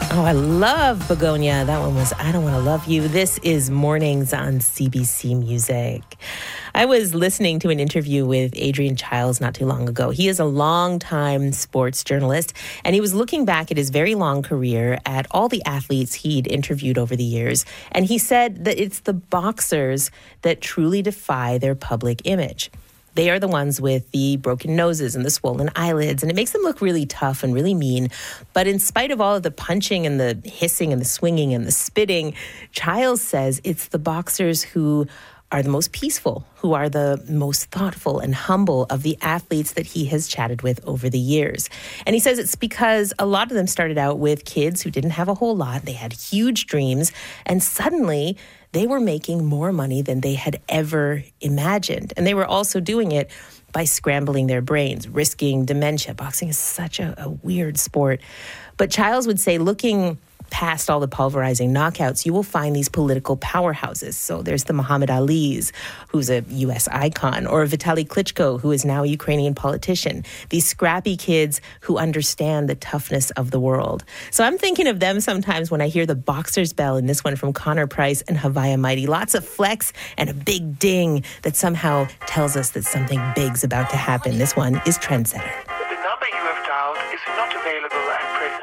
Oh, I love Begonia. That one was I Don't Want to Love You. This is Mornings on CBC Music. I was listening to an interview with Adrian Chiles not too long ago. He is a longtime sports journalist, and he was looking back at his very long career at all the athletes he'd interviewed over the years. And he said that it's the boxers that truly defy their public image. They are the ones with the broken noses and the swollen eyelids, and it makes them look really tough and really mean. But in spite of all of the punching and the hissing and the swinging and the spitting, Chiles says it's the boxers who are the most peaceful, who are the most thoughtful and humble of the athletes that he has chatted with over the years. And he says it's because a lot of them started out with kids who didn't have a whole lot. They had huge dreams, and suddenly they were making more money than they had ever imagined. And they were also doing it by scrambling their brains, risking dementia. Boxing is such a weird sport. But Chiles would say, looking past all the pulverizing knockouts, you will find these political powerhouses. So there's the Muhammad Ali's, who's a U.S. icon, or Vitaly Klitschko, who is now a Ukrainian politician. These scrappy kids who understand the toughness of the world. So I'm thinking of them sometimes when I hear the boxer's bell in this one from Connor Price and Havaya Mighty. Lots of flex and a big ding that somehow tells us that something big's about to happen. This one is Trendsetter.